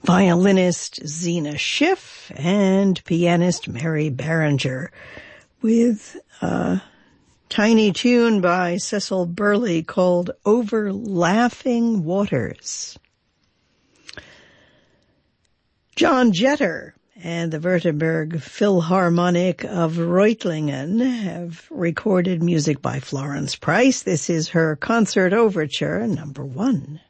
violinist Zena Schiff and pianist Mary Barringer, with a tiny tune by Cecil Burley called Over Laughing Waters. John Jetter and the Württemberg Philharmonic of Reutlingen have recorded music by Florence Price. This is her Concert Overture, number 1.